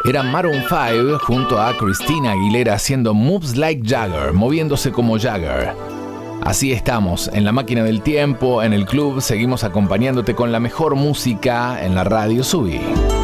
Era Maroon 5 junto a Christina Aguilera haciendo Moves Like Jagger, moviéndose como Jagger. Así estamos, en la máquina del tiempo, en el club, seguimos acompañándote con la mejor música en la radio Subi.